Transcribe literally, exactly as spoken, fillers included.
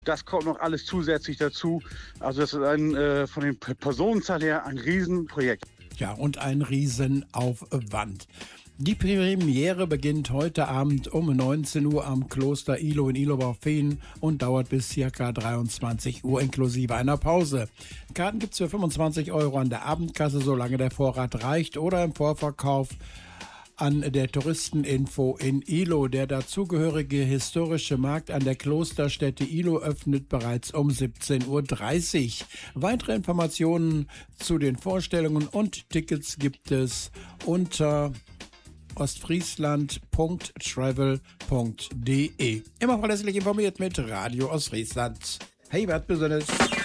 Das kommt noch alles zusätzlich dazu. Also das ist ein, äh, von der Personenzahl her ein Riesenprojekt. Ja, und ein Riesenaufwand. Die Premiere beginnt heute Abend um neunzehn Uhr am Kloster Ihlow in Ihlow-Bauffehn und dauert bis ca. dreiundzwanzig Uhr inklusive einer Pause. Karten gibt es für fünfundzwanzig Euro an der Abendkasse, solange der Vorrat reicht, oder im Vorverkauf an der Touristeninfo in Ihlow. Der dazugehörige historische Markt an der Klosterstätte Ihlow öffnet bereits um siebzehn Uhr dreißig. Weitere Informationen zu den Vorstellungen und Tickets gibt es unter ostfriesland punkt travel punkt de. Immer verlässlich informiert mit Radio Ostfriesland. Hey, was Besonderes.